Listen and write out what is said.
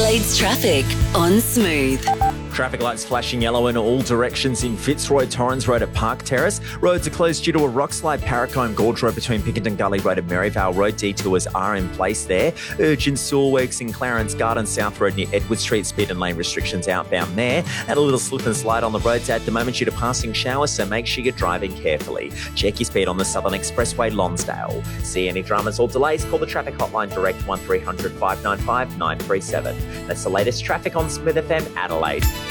Adelaide's traffic on Smooth. Traffic lights flashing yellow in all directions in Fitzroy, Torrens Road at Park Terrace. Roads are closed due to a rock slide. Paracombe Gorge Road between Pinkerton Gully Road and Maryvale Road. Detours are in place there. Urgent sewer works in Clarence Garden South Road near Edward Street. Speed and lane restrictions outbound there. And a little slip and slide on the roads at the moment due to passing showers, so make sure you're driving carefully. Check your speed on the Southern Expressway, Lonsdale. See any dramas or delays? Call the traffic hotline direct 1300 595 937. That's the latest traffic on Smooth FM Adelaide.